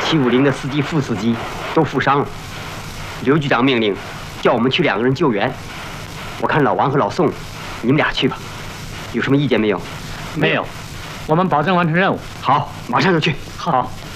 750的司机、副司机都负伤了。刘局长命令，叫我们去2个人救援。我看老王和老宋，你们俩去吧。有什么意见没有？ 没有，我们保证完成任务。 好，马上就去。 好。